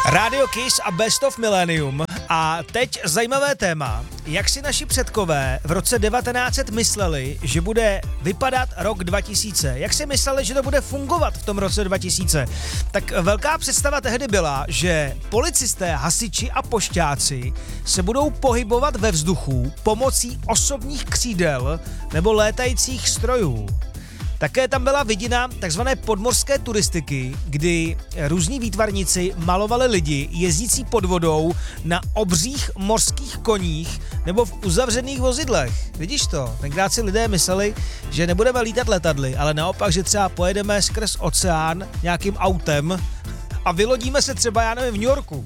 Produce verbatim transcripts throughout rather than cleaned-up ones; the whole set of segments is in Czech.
Radio Kiss a Best of Millennium. A teď zajímavé téma. Jak si naši předkové v roce devatenáct set mysleli, že bude vypadat rok dva tisíce? Jak si mysleli, že to bude fungovat v tom roce dva tisíce? Tak velká představa tehdy byla, že policisté, hasiči a pošťáci se budou pohybovat ve vzduchu pomocí osobních křídel nebo létajících strojů. Také tam byla vidina takzvané podmořské turistiky, kdy různí výtvarníci malovali lidi jezdící pod vodou na obřích mořských koních nebo v uzavřených vozidlech. Vidíš to? Tenkrát si lidé mysleli, že nebudeme lítat letadly, ale naopak, že třeba pojedeme skrz oceán nějakým autem a vylodíme se třeba, já nevím, v New Yorku.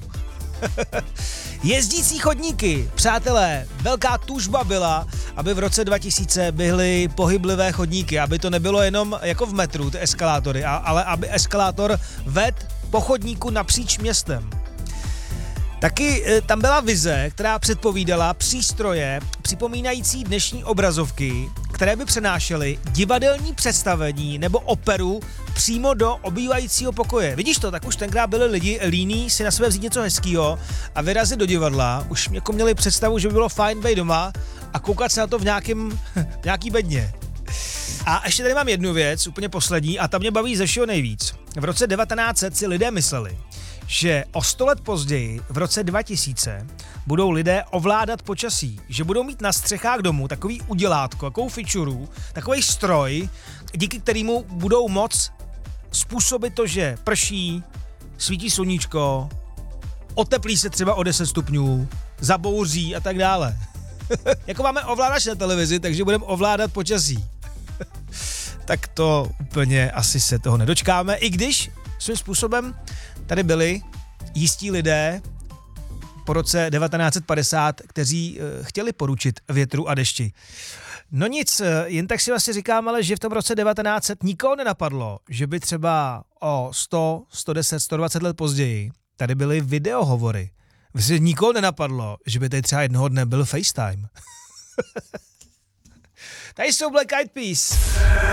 Jezdící chodníky, přátelé, velká tužba byla, aby v roce dva tisíce byly pohyblivé chodníky, aby to nebylo jenom jako v metru, ty eskalátory, ale aby eskalátor vedl po chodníku napříč městem. Taky e, tam byla vize, která předpovídala přístroje připomínající dnešní obrazovky, které by přenášely divadelní představení nebo operu přímo do obývajícího pokoje. Vidíš to, tak už tenkrát byli lidi líní si na sebe vzít něco hezkýho a vyrazit do divadla. Už jako měli představu, že by bylo fajn být doma a koukat se na to v nějakým, nějaký bedně. A ještě tady mám jednu věc, úplně poslední, a ta mě baví ze všeho nejvíc. V roce devatenáct set si lidé mysleli, že o sto let později, v roce dva tisíce, budou lidé ovládat počasí, že budou mít na střechách domu takový udělátko, takovou fičuru, takový stroj, díky kterému budou moc způsobit to, že prší, svítí sluníčko, oteplí se třeba o deset stupňů, zabouří a tak dále. Jako máme ovládač na televizi, takže budeme ovládat počasí. Tak to úplně asi se toho nedočkáme, i když svým způsobem tady byli jistí lidé po roce devatenáct set padesát, kteří e, chtěli poručit větru a dešti. No nic, jen tak si vlastně říkám, ale že v tom roce devatenáct set nikoho nenapadlo, že by třeba o sto, sto deset, sto dvacet let později tady byly videohovory. Vlastně nikoho nenapadlo, že by tady třeba jednoho dne byl FaceTime. Tady jsou Black Eyed Peas.